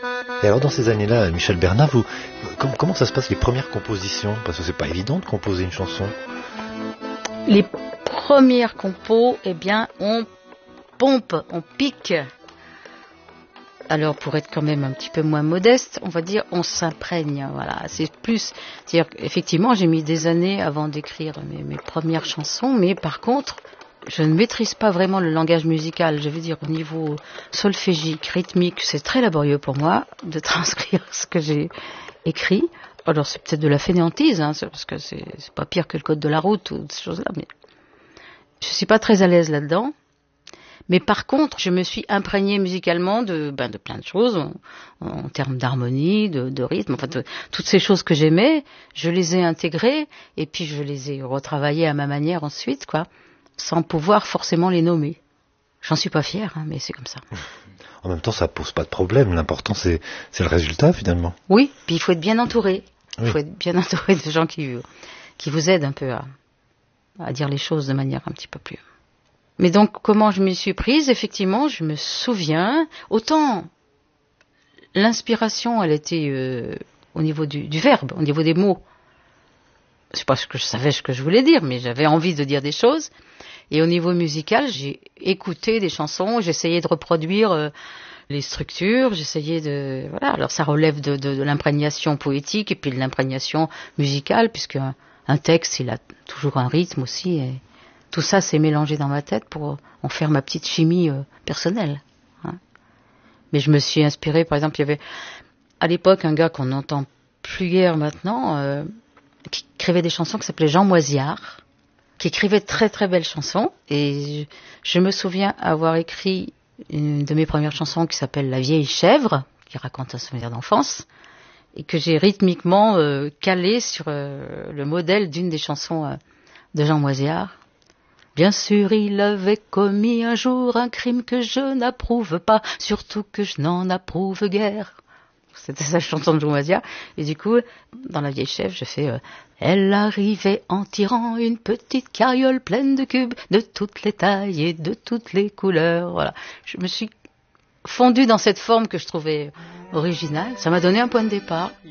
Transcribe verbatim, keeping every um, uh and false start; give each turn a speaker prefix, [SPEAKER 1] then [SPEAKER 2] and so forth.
[SPEAKER 1] Et alors dans ces années-là, Michel Bernat, vous, comment, comment ça se passe les premières compositions? Parce que c'est pas évident de composer une chanson.
[SPEAKER 2] Les premières compos, eh bien, on pompe, on pique. Alors pour être quand même un petit peu moins modeste, on va dire on s'imprègne, voilà, c'est plus, c'est-à-dire qu'effectivement j'ai mis des années avant d'écrire mes, mes premières chansons, mais par contre je ne maîtrise pas vraiment le langage musical, je veux dire au niveau solfégique, rythmique, c'est très laborieux pour moi de transcrire ce que j'ai écrit. Alors c'est peut-être de la fainéantise, hein, parce que c'est, c'est pas pire que le code de la route ou ces choses-là, mais je suis pas très à l'aise là-dedans. Mais par contre, je me suis imprégnée musicalement de, ben, de plein de choses, en, en termes d'harmonie, de, de rythme, enfin, de, toutes ces choses que j'aimais, je les ai intégrées, et puis je les ai retravaillées à ma manière ensuite, quoi, sans pouvoir forcément les nommer. J'en suis pas fière, hein, mais c'est comme ça.
[SPEAKER 1] En même temps, ça pose pas de problème, l'important c'est, c'est le résultat finalement.
[SPEAKER 2] Oui, puis il faut être bien entouré. Il
[SPEAKER 1] Oui.
[SPEAKER 2] faut être bien entouré de gens qui, qui vous aident un peu à, à dire les choses de manière un petit peu plus... Mais donc, comment je m'y suis prise? Effectivement, je me souviens, autant l'inspiration, elle était euh, au niveau du, du verbe, au niveau des mots. C'est pas ce que je savais ce que je voulais dire, mais j'avais envie de dire des choses. Et au niveau musical, j'ai écouté des chansons, j'essayais de reproduire euh, les structures, j'essayais de... Voilà, alors ça relève de, de, de l'imprégnation poétique et puis de l'imprégnation musicale, puisque un, un texte, il a toujours un rythme aussi, et... Tout ça s'est mélangé dans ma tête pour en faire ma petite chimie euh, personnelle. Hein. Mais je me suis inspirée, par exemple, il y avait à l'époque un gars qu'on n'entend plus guère maintenant, euh, qui écrivait des chansons qui s'appelait Jean Moisiard, qui écrivait de très très belles chansons. Et je, je me souviens avoir écrit une de mes premières chansons qui s'appelle La vieille chèvre, qui raconte un souvenir d'enfance, et que j'ai rythmiquement euh, calé sur euh, le modèle d'une des chansons euh, de Jean Moisiard. Bien sûr, il avait commis un jour un crime que je n'approuve pas, surtout que je n'en approuve guère. C'était sa chanson de Jean Moisiard. Et du coup, dans La vieille chèvre, je fais euh, elle arrivait en tirant une petite carriole pleine de cubes, de toutes les tailles et de toutes les couleurs. Voilà. Je me suis fondue dans cette forme que je trouvais originale. Ça m'a donné un point de départ.